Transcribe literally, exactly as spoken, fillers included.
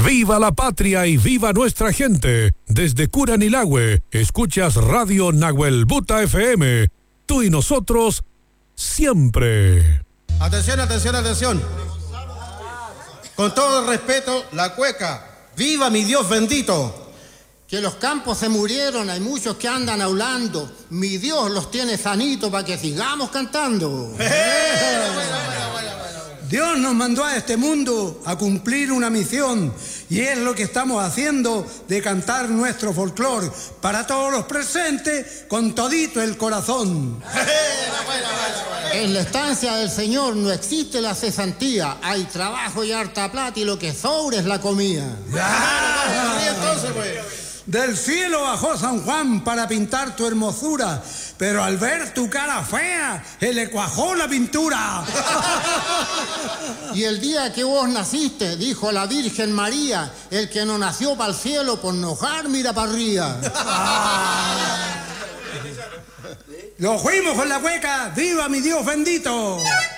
¡Viva la patria y viva nuestra gente! Desde Curanilahue, escuchas Radio Nahuelbuta F M. Tú y nosotros, siempre. Atención, atención, atención. Con todo el respeto, la cueca. ¡Viva mi Dios bendito! Que los campos se murieron, hay muchos que andan hablando. Mi Dios los tiene sanitos para que sigamos cantando. Dios nos mandó a este mundo a cumplir una misión y es lo que estamos haciendo de cantar nuestro folclore para todos los presentes con todito el corazón. En la estancia del Señor no existe la cesantía, hay trabajo y harta plata y lo que sobra es la comida. Entonces, pues. Del cielo bajó San Juan para pintar tu hermosura, pero al ver tu cara fea, se le cuajó la pintura. Y el día que vos naciste, dijo la Virgen María, el que no nació para el cielo, por enojar mira para arriba. Lo fuimos con la cueca, ¡viva mi Dios bendito!